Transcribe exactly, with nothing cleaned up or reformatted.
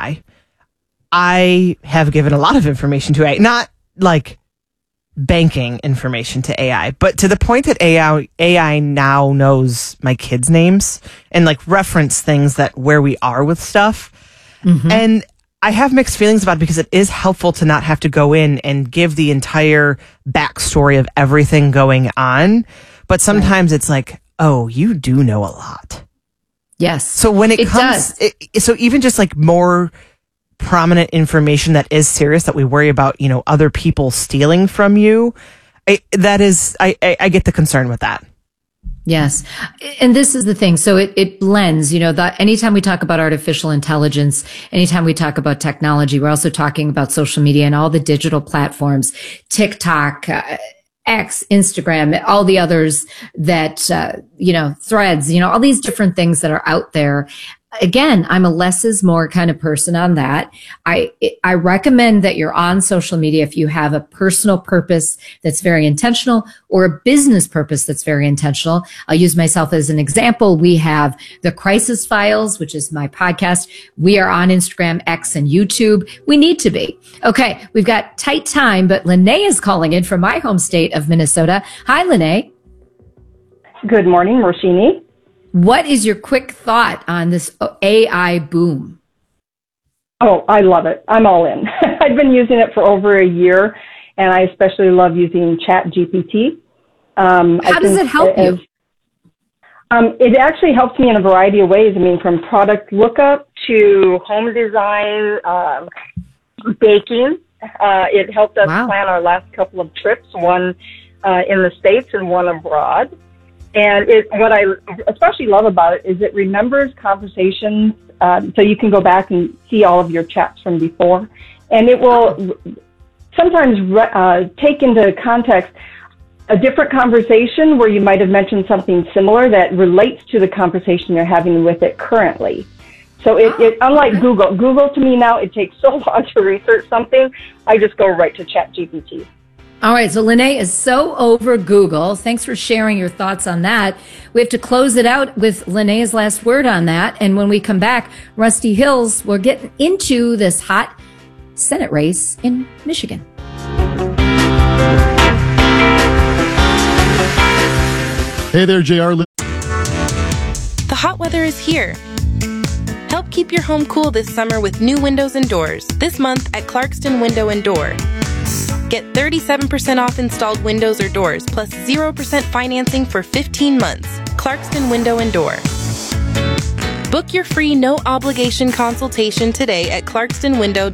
I. I have given a lot of information to A I, not like banking information to A I, but to the point that A I A I now knows my kids' names and like reference things that where we are with stuff. Mm-hmm. And I have mixed feelings about it because it is helpful to not have to go in and give the entire backstory of everything going on. But sometimes right. it's like, oh, you do know a lot. Yes. So when it, it comes, does. It, so even just like more prominent information that is serious that we worry about, you know, other people stealing from you, I, that is, I, I, I get the concern with that. Yes. And this is the thing. So it, it blends, you know, that anytime we talk about artificial intelligence, anytime we talk about technology, we're also talking about social media and all the digital platforms, TikTok, uh, X, Instagram, all the others that, uh, you know, Threads, you know, all these different things that are out there. Again, I'm a less is more kind of person on that. I I recommend that you're on social media if you have a personal purpose that's very intentional or a business purpose that's very intentional. I'll use myself as an example. We have the Crisis Files, which is my podcast. We are on Instagram, X, and YouTube. We need to be. Okay, we've got tight time, but Lene is calling in from my home state of Minnesota. Hi, Lene. Good morning, Roshini. What is your quick thought on this A I boom? Oh, I love it. I'm all in. I've been using it for over a year, and I especially love using ChatGPT. Um, How does it help as, you? Um, it actually helps me in a variety of ways. I mean, from product lookup to home design, um, baking. Uh, it helped us wow. plan our last couple of trips, one uh, in the States and one abroad. And it, what I especially love about it is it remembers conversations, um, so you can go back and see all of your chats from before. And it will sometimes re- uh, take into context a different conversation where you might have mentioned something similar that relates to the conversation you're having with it currently. So it, it unlike okay. Google, Google to me now, it takes so long to research something, I just go right to ChatGPT. All right, so Lene is so over Google. Thanks for sharing your thoughts on that. We have to close it out with Lene's last word on that. And when we come back, Rusty Hills, we're getting into this hot Senate race in Michigan. Hey there, J R. The hot weather is here. Help keep your home cool this summer with new windows and doors. This month at Clarkston Window and Door. Get thirty-seven percent off installed windows or doors, plus zero percent financing for fifteen months. Clarkston Window and Door. Book your free no-obligation consultation today at clarkston window